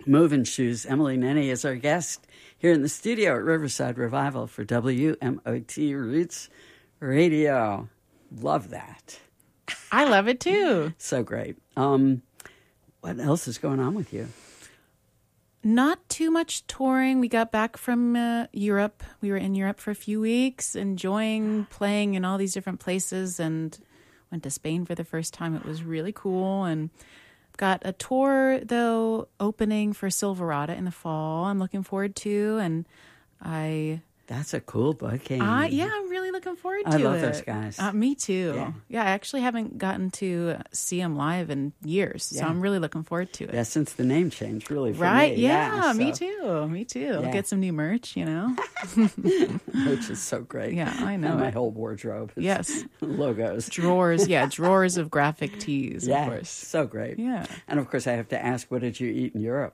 Moving Shoes. Emily Nenny is our guest here in the studio at Riverside Revival for WMOT Roots Radio. Love that. I love it too. So great. What else is going on with you? Not too much touring. We got back from Europe. We were in Europe for a few weeks, enjoying playing in all these different places, and went to Spain for the first time. It was really cool. And got a tour, though, opening for Silverado in the fall I'm looking forward to. And That's a cool booking. Yeah, I'm really looking forward to it. I love those guys. Me too. Yeah, I actually haven't gotten to see them live in years, so I'm really looking forward to it. Yeah, since the name change, really, for right? me. Yeah, so. me too. Yeah. Get some new merch, Which is so great. Yeah, I know. And my whole wardrobe is yes. logos. Drawers of graphic tees, of course. So great. Yeah. And of course, I have to ask, what did you eat in Europe?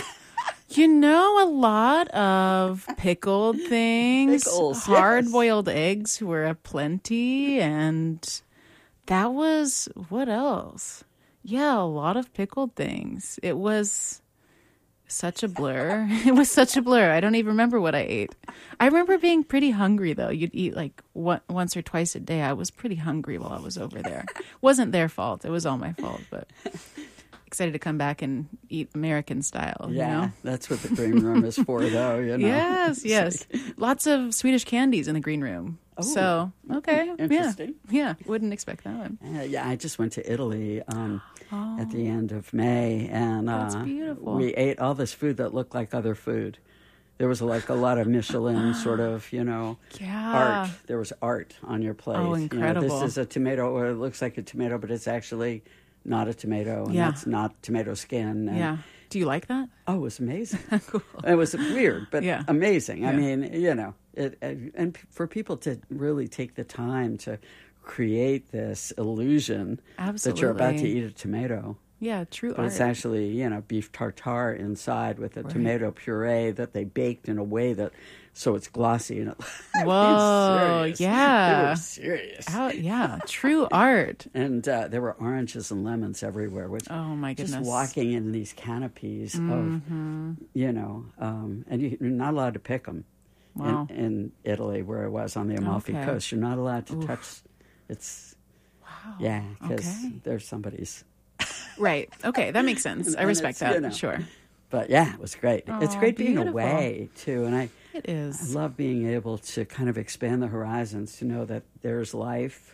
A lot of pickled things, Pickles, hard-boiled eggs were aplenty, and that was, what else? Yeah, a lot of pickled things. It was such a blur. I don't even remember what I ate. I remember being pretty hungry, though. You'd eat like once or twice a day. I was pretty hungry while I was over there. Wasn't their fault. It was all my fault, but excited to come back and eat American style. Yeah, that's what the green room is for, though. Yes. Lots of Swedish candies in the green room. Oh, so, okay. Interesting. Yeah, wouldn't expect that one. Yeah, I just went to Italy at the end of May, and That's beautiful. We ate all this food that looked like other food. There was like a lot of Michelin sort of, art. There was art on your plate. Oh, incredible. This is a tomato, or it looks like a tomato, but it's actually not a tomato, and that's not tomato skin. And, Do you like that? Oh, it was amazing. Cool. It was weird, but amazing. Yeah. I mean, and for people to really take the time to create this illusion that you're about to eat a tomato. Yeah, true But art. it's actually, beef tartare inside with a tomato puree that they baked in a way that, so it's glossy and it Whoa, yeah. They were serious. True art. And there were oranges and lemons everywhere, which, oh my goodness, just walking in these canopies of, and you're not allowed to pick them. Wow. In Italy, where I was on the Amalfi Coast, you're not allowed to touch. It's because there's somebody's. Right. Okay, that makes sense. I respect that. Sure. But yeah, it was great. It's great being away too, and it is. I love being able to kind of expand the horizons to know that there's life,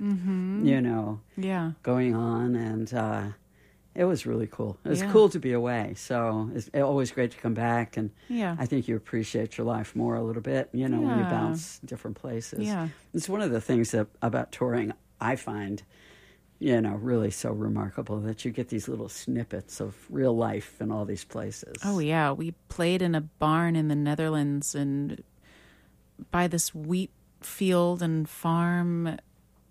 going on, and it was really cool. It was cool to be away. So it's always great to come back, and I think you appreciate your life more a little bit, when you bounce different places. Yeah. It's one of the things about touring I find, really so remarkable, that you get these little snippets of real life in all these places. Oh, yeah. We played in a barn in the Netherlands and by this wheat field and farm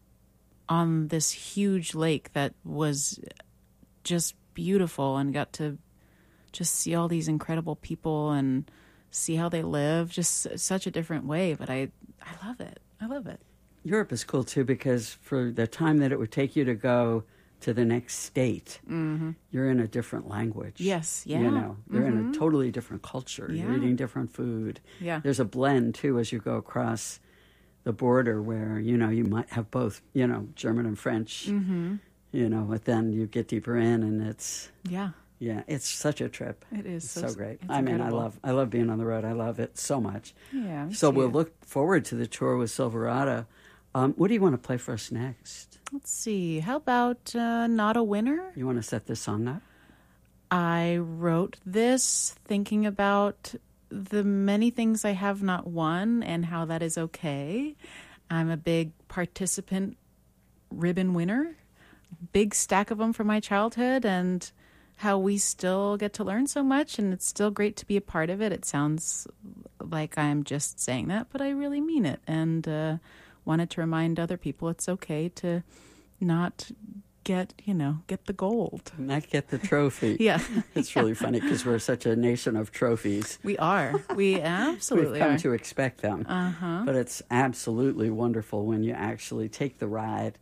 on this huge lake that was just beautiful, and got to just see all these incredible people and see how they live. Just such a different way, but I love it. I love it. Europe is cool, too, because for the time that it would take you to go to the next state, you're in a different language. Yes, yeah. You're in a totally different culture. Yeah. You're eating different food. Yeah. There's a blend, too, as you go across the border where, you might have both, German and French, but then you get deeper in and it's... Yeah, it's such a trip. It is so great. I mean, I love being on the road. I love it so much. Yeah. So we'll look forward to the tour with Silverado. What do you want to play for us next? Let's see. How about Not a Winner? You want to set this song up? I wrote this thinking about the many things I have not won and how that is okay. I'm a big participant ribbon winner. Big stack of them from my childhood, and how we still get to learn so much, and it's still great to be a part of it. It sounds like I'm just saying that, but I really mean it, and wanted to remind other people it's okay to not get the gold. Not get the trophy. Yeah. It's really funny because we're such a nation of trophies. We are. We absolutely We've come are. to expect them. But it's absolutely wonderful when you actually take the ride